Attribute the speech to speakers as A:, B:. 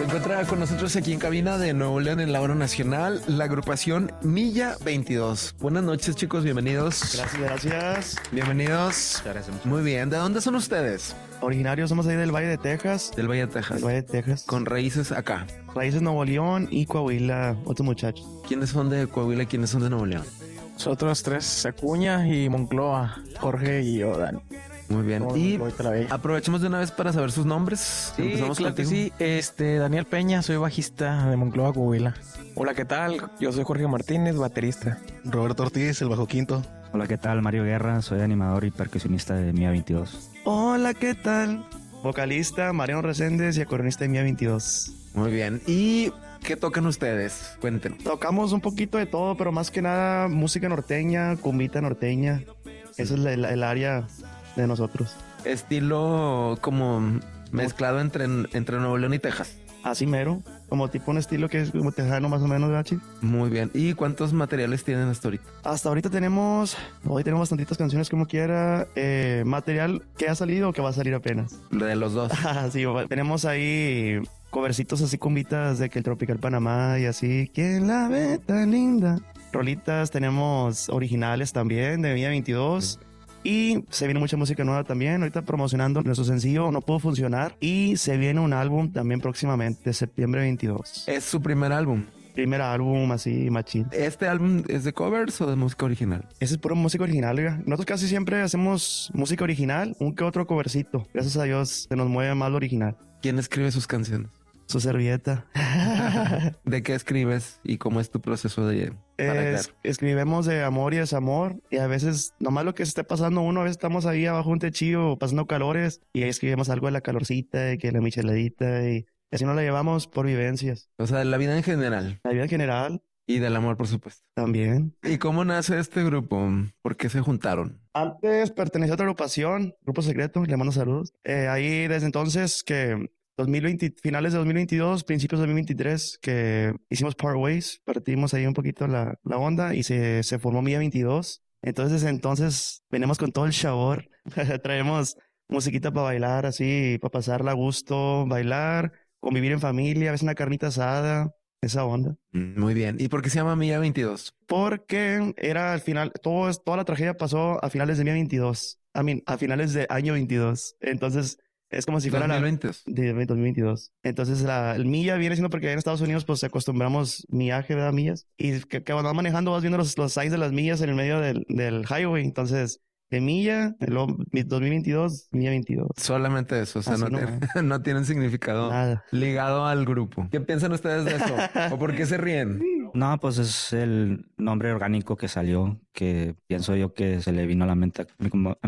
A: Se encuentra con nosotros aquí en cabina de Nuevo León en la Hora Nacional, la agrupación Milla 22. Buenas noches, chicos, bienvenidos.
B: Gracias.
A: Bienvenidos.
C: Gracias.
A: Muy bien, ¿de dónde son ustedes?
B: Originarios somos ahí del Valle de Texas.
A: Del Valle de Texas.
B: Del Valle de Texas.
A: Con raíces acá.
B: Raíces Nuevo León y Coahuila, otros muchachos.
A: ¿Quiénes son de Coahuila y quiénes son de Nuevo León?
C: Nosotros tres, Acuña y Moncloa, Jorge y yo, Dan.
A: Muy bien.
C: Con
A: Y
C: Boy Travella.
A: aprovechemos de una vez para saber sus nombres.
C: Sí,
A: Empezamos
C: claro que
A: contigo.
C: sí. Daniel Peña, soy bajista de Moncloa, Coahuila. Hola, ¿qué tal? Yo soy Jorge Martínez, baterista.
D: Roberto Ortiz, el bajo quinto.
E: Hola, ¿qué tal? Mario Guerra, soy animador y percusionista de Mía 22.
B: Hola, ¿qué tal? Vocalista Mariano Reséndez y acordeonista de Mía 22.
A: Muy bien. ¿Y qué tocan ustedes? Cuéntenos.
B: Tocamos un poquito de todo, pero más que nada música norteña, cumbita norteña. Esa es el área de nosotros.
A: Estilo como mezclado entre Nuevo León y Texas.
B: Así mero, como tipo un estilo que es como tejano más o menos, ¿verdad, Chi?
A: Muy bien. ¿Y cuántos materiales tienen hasta ahorita?
B: Hasta ahorita tenemos bastantitas canciones como quiera, material que ha salido o que va a salir apenas.
A: Lo de los dos.
B: Sí, tenemos ahí covercitos así cumbitas de que el Tropical Panamá y así. ¿Quién la ve tan linda? Rolitas, tenemos originales también de Mía 22. Y se viene mucha música nueva también. Ahorita promocionando nuestro sencillo No Pudo Funcionar. Y se viene un álbum también próximamente, de septiembre 22.
A: Es su primer álbum.
B: Primer álbum así, machín.
A: ¿Este álbum es de covers o de música original?
B: Ese es puro música original, oiga. Nosotros casi siempre hacemos música original, un que otro covercito. Gracias a Dios se nos mueve más lo original.
A: ¿Quién escribe sus canciones?
B: Su servilleta.
A: ¿De qué escribes y cómo es tu proceso de para crear?
B: Escribimos de amor y desamor, y a veces nomás lo que se esté pasando uno, a veces estamos ahí abajo un techillo pasando calores y ahí escribimos algo de la calorcita, de que la micheladita, y así nos la llevamos por vivencias.
A: O sea, de la vida en general
B: La vida en general
A: y del amor, por supuesto.
B: también.
A: ¿Y cómo nace este grupo? ¿Por qué se juntaron?
B: Antes pertenecía a otra agrupación, Grupo Secreto, le mando saludos. Ahí desde entonces que 2020, finales de 2022, principios de 2023, que hicimos Part Ways, partimos ahí un poquito la onda y se formó Mía 22. Entonces desde entonces venimos con todo el sabor, traemos musiquita para bailar así, para pasarla a gusto, bailar, convivir en familia, a veces una carnita asada, esa onda.
A: Muy bien. ¿Y por qué se llama Milla 22?
B: Porque era al final, toda la tragedia pasó a finales de Mía 22, a finales de año 22. Entonces es como si fuera
A: 2020.
B: de 2022. Entonces el milla viene siendo porque en Estados Unidos pues acostumbramos millaje, ¿verdad? Millas. Y que cuando vas manejando vas viendo los signs de las millas en el medio del highway. Entonces, de milla, 2022, Milla 22.
A: Solamente eso. O sea,
B: Así
A: no,
B: no.
A: no tiene un significado
B: Nada.
A: ligado al grupo. ¿Qué piensan ustedes de eso? ¿O por qué se ríen?
E: No, pues es el nombre orgánico que salió, que pienso yo que se le vino a la mente a